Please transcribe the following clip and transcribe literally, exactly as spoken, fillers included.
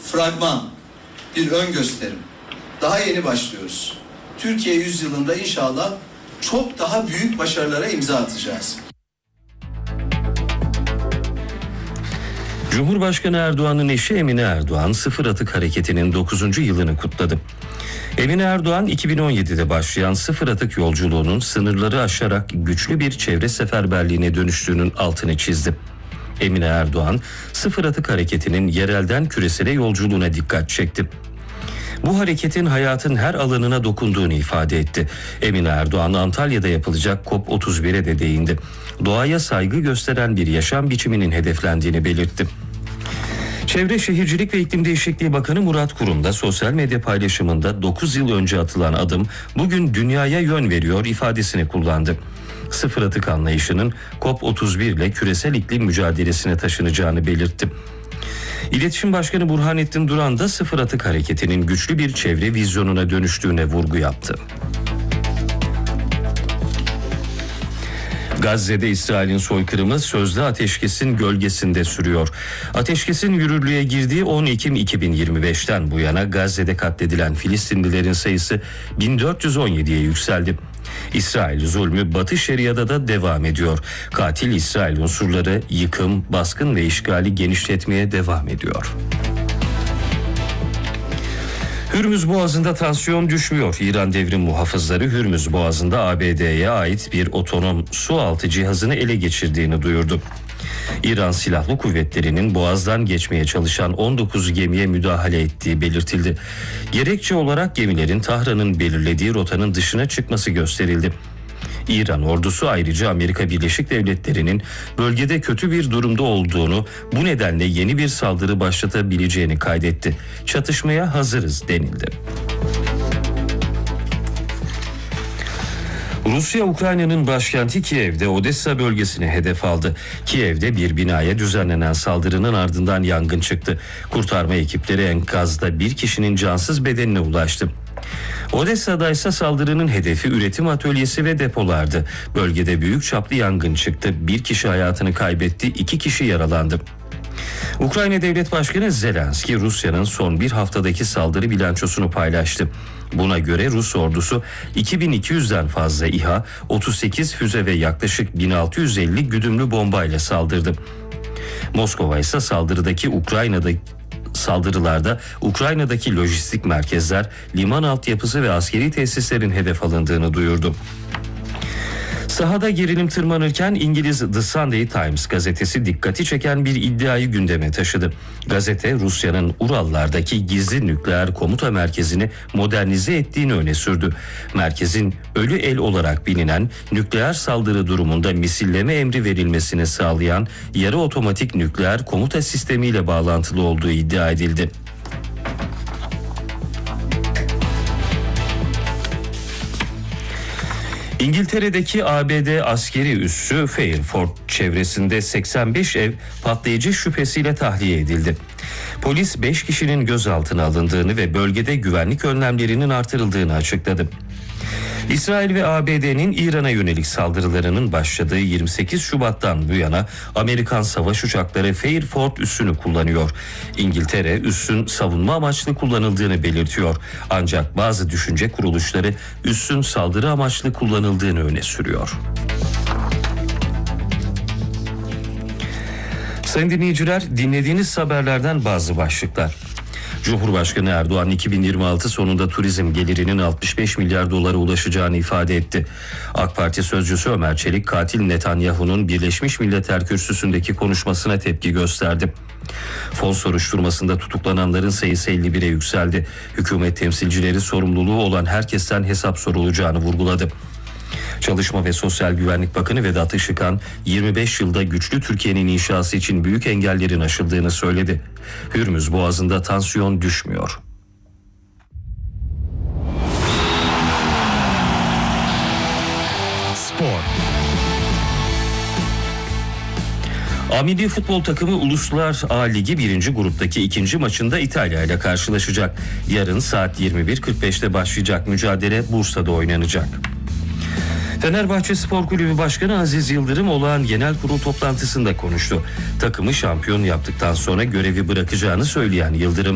fragman, bir ön gösterim. Daha yeni başlıyoruz. Türkiye yüzyılında inşallah çok daha büyük başarılara imza atacağız. Cumhurbaşkanı Erdoğan'ın eşi Emine Erdoğan Sıfır Atık Hareketi'nin dokuzuncu yılını kutladı. Emine Erdoğan iki bin on yedide başlayan sıfır atık yolculuğunun sınırları aşarak güçlü bir çevre seferberliğine dönüştüğünün altını çizdi. Emine Erdoğan, Sıfır Atık Hareketi'nin yerelden küresele yolculuğuna dikkat çekti. Bu hareketin hayatın her alanına dokunduğunu ifade etti. Emine Erdoğan Antalya'da yapılacak COP otuz bire de değindi. Doğaya saygı gösteren bir yaşam biçiminin hedeflendiğini belirtti. Çevre Şehircilik ve İklim Değişikliği Bakanı Murat Kurum da sosyal medya paylaşımında dokuz yıl önce atılan adım bugün dünyaya yön veriyor ifadesini kullandı. Sıfır atık anlayışının COP otuz bir ile küresel iklim mücadelesine taşınacağını belirtti. İletişim Başkanı Burhanettin Duran da Sıfır Atık Hareketi'nin güçlü bir çevre vizyonuna dönüştüğüne vurgu yaptı. Gazze'de İsrail'in soykırımı sözlü ateşkesin gölgesinde sürüyor. Ateşkesin yürürlüğe girdiği on Ekim iki bin yirmi beşten bu yana Gazze'de katledilen Filistinlilerin sayısı bin dört yüz on yediye yükseldi. İsrail zulmü Batı Şeria'da da devam ediyor. Katil İsrail unsurları yıkım, baskın ve işgali genişletmeye devam ediyor. Hürmüz Boğazı'nda tansiyon düşmüyor. İran devrim muhafızları Hürmüz Boğazı'nda A B D'ye ait bir otonom su altı cihazını ele geçirdiğini duyurdu. İran Silahlı Kuvvetleri'nin Boğaz'dan geçmeye çalışan on dokuz gemiye müdahale ettiği belirtildi. Gerekçe olarak gemilerin Tahran'ın belirlediği rotanın dışına çıkması gösterildi. İran ordusu ayrıca Amerika Birleşik Devletleri'nin bölgede kötü bir durumda olduğunu, bu nedenle yeni bir saldırı başlatabileceğini kaydetti. Çatışmaya hazırız denildi. Rusya, Ukrayna'nın başkenti Kiev'de Odessa bölgesini hedef aldı. Kiev'de bir binaya düzenlenen saldırının ardından yangın çıktı. Kurtarma ekipleri enkazda bir kişinin cansız bedenine ulaştı. Odessa'da ise saldırının hedefi üretim atölyesi ve depolardı. Bölgede büyük çaplı yangın çıktı. Bir kişi hayatını kaybetti, iki kişi yaralandı. Ukrayna Devlet Başkanı Zelenski, Rusya'nın son bir haftadaki saldırı bilançosunu paylaştı. Buna göre Rus ordusu iki bin iki yüzden fazla İHA, otuz sekiz füze ve yaklaşık bin altı yüz elli güdümlü bombayla saldırdı. Moskova ise saldırıdaki Ukrayna'da Saldırılarda Ukrayna'daki lojistik merkezler, liman altyapısı ve askeri tesislerin hedef alındığını duyurdu. Sahada gerilim tırmanırken İngiliz The Sunday Times gazetesi dikkati çeken bir iddiayı gündeme taşıdı. Gazete Rusya'nın Urallardaki gizli nükleer komuta merkezini modernize ettiğini öne sürdü. Merkezin ölü el olarak bilinen nükleer saldırı durumunda misilleme emri verilmesini sağlayan yarı otomatik nükleer komuta sistemiyle bağlantılı olduğu iddia edildi. İngiltere'deki A B D askeri üssü Fairford çevresinde seksen beş ev patlayıcı şüphesiyle tahliye edildi. Polis beş kişinin gözaltına alındığını ve bölgede güvenlik önlemlerinin artırıldığını açıkladı. İsrail ve A B D'nin İran'a yönelik saldırılarının başladığı yirmi sekiz Şubat'tan bu yana Amerikan savaş uçakları Fairford üssünü kullanıyor. İngiltere üssün savunma amaçlı kullanıldığını belirtiyor. Ancak bazı düşünce kuruluşları üssün saldırı amaçlı kullanıldığını öne sürüyor. Sayın dinleyiciler, dinlediğiniz haberlerden bazı başlıklar. Cumhurbaşkanı Erdoğan iki bin yirmi altı sonunda turizm gelirinin altmış beş milyar dolara ulaşacağını ifade etti. AK Parti sözcüsü Ömer Çelik, katil Netanyahu'nun Birleşmiş Milletler Kürsüsü'ndeki konuşmasına tepki gösterdi. Fon soruşturmasında tutuklananların sayısı elli bire yükseldi. Hükümet temsilcileri sorumluluğu olan herkesten hesap sorulacağını vurguladı. Çalışma ve Sosyal Güvenlik Bakanı Vedat Işıkhan, yirmi beş yılda güçlü Türkiye'nin inşası için büyük engellerin aşıldığını söyledi. Hürmüz Boğazı'nda tansiyon düşmüyor. Spor. A Milli Futbol takımı Uluslar A Ligi birinci gruptaki ikinci maçında İtalya ile karşılaşacak. Yarın saat yirmi bir kırk beşte başlayacak mücadele Bursa'da oynanacak. Fenerbahçe Spor Kulübü Başkanı Aziz Yıldırım olağan genel kurul toplantısında konuştu. Takımı şampiyon yaptıktan sonra görevi bırakacağını söyleyen Yıldırım,